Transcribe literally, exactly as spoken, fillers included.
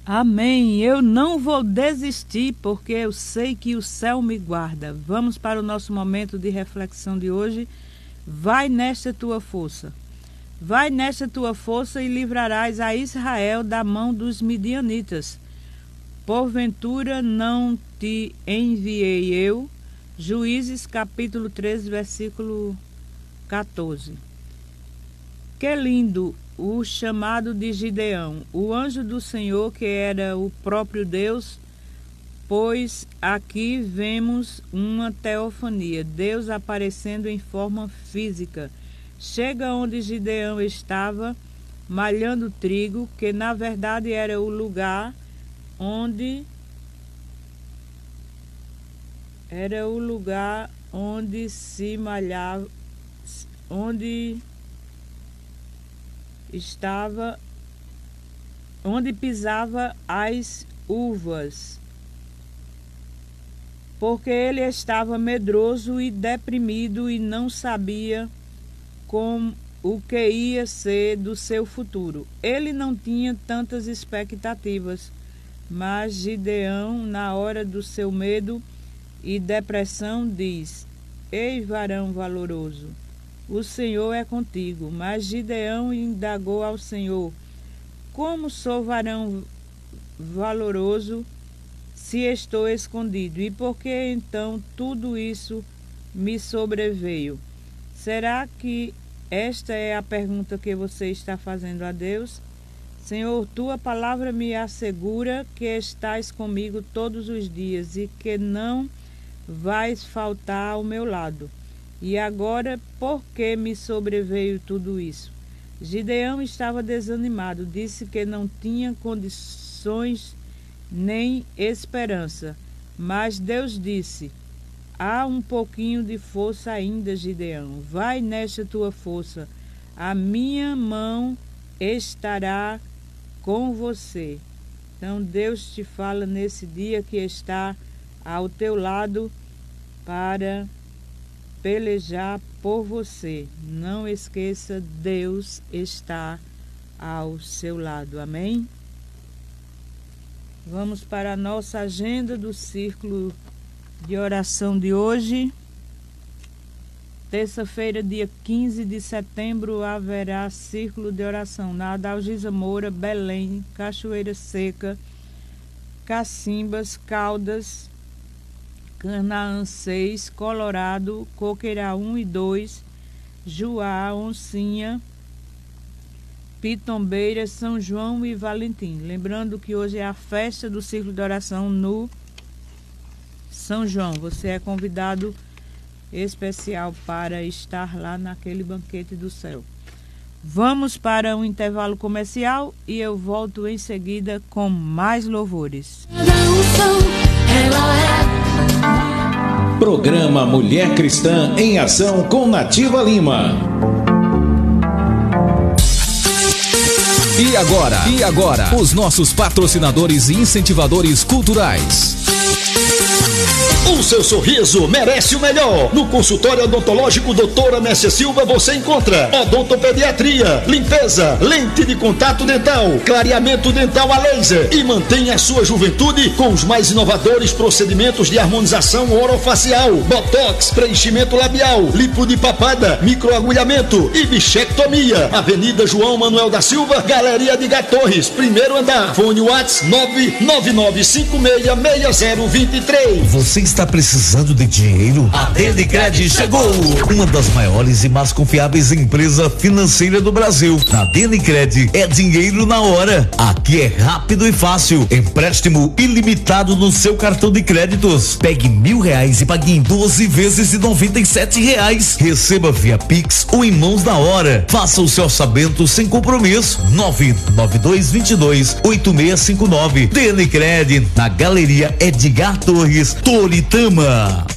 Amém. Eu não vou desistir, porque eu sei que o céu me guarda. Vamos para o nosso momento de reflexão de hoje. Vai nesta tua força. Vai nesta tua força e livrarás a Israel da mão dos midianitas. Porventura não te enviei eu? Juízes capítulo treze, versículo quatorze. Que lindo o chamado de Gideão, o anjo do Senhor, que era o próprio Deus, pois aqui vemos uma teofania, Deus aparecendo em forma física. Chega onde Gideão estava malhando trigo, que na verdade era o lugar onde era o lugar onde se malhava, onde estava, onde pisava as uvas, porque ele estava medroso e deprimido e não sabia como o que ia ser do seu futuro. Ele não tinha tantas expectativas, mas Gideão, na hora do seu medo e depressão, diz: Ei, varão valoroso, o Senhor é contigo. Mas Gideão indagou ao Senhor: Como sou varão valoroso se estou escondido? E por que então tudo isso me sobreveio? Será que esta é a pergunta que você está fazendo a Deus? Senhor, tua palavra me assegura que estás comigo todos os dias e que não vais faltar ao meu lado. E agora, por que me sobreveio tudo isso? Gideão estava desanimado, disse que não tinha condições nem esperança. Mas Deus disse: há um pouquinho de força ainda, Gideão. Vai nesta tua força. A minha mão estará com você. Então Deus te fala nesse dia que está ao teu lado para pelejar por você. Não esqueça, Deus está ao seu lado. Amém? Vamos para a nossa agenda do círculo de oração de hoje. Terça-feira, dia quinze de setembro, haverá círculo de oração na Adalgisa Moura, Belém, Cachoeira Seca, Cacimbas, Caldas, Canaã seis, Colorado, Coqueirá um e dois, Juá, Oncinha, Pitombeira, São João e Valentim. Lembrando que hoje é a festa do círculo de oração no São João. Você é convidado especial para estar lá naquele banquete do céu. Vamos para um intervalo comercial e eu volto em seguida com mais louvores. Programa Mulher Cristã em Ação com Nativa Lima. E agora, e agora, os nossos patrocinadores e incentivadores culturais. O seu sorriso merece o melhor. No consultório odontológico doutora Nécia Silva você encontra odontopediatria, limpeza, lente de contato dental, clareamento dental a laser e mantenha a sua juventude com os mais inovadores procedimentos de harmonização orofacial, botox, preenchimento labial, lipo de papada, microagulhamento e bichectomia. Avenida João Manuel da Silva, Galeria de Torres, primeiro andar. Fone WhatsApp nove nove nove cinco seis seis zero dois três. Você está precisando de dinheiro? A Denicred chegou! Uma das maiores e mais confiáveis empresas financeiras do Brasil. Na Denicred é dinheiro na hora. Aqui é rápido e fácil. Empréstimo ilimitado no seu cartão de créditos. Pegue mil reais e pague em doze vezes de noventa e sete reais. Receba via Pix ou em mãos na hora. Faça o seu orçamento sem compromisso. nove nove dois dois dois oito seis cinco nove. Denicred, na Galeria Edgar Torres, Toritama.